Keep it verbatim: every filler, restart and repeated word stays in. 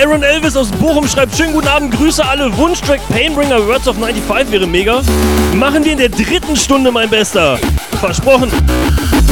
Aaron Elvis aus Bochum schreibt, schönen guten Abend, Grüße alle, Wunschtrack Painbringer, Words of fünfundneunzig wäre mega. Machen wir in der dritten Stunde, mein Bester. Versprochen.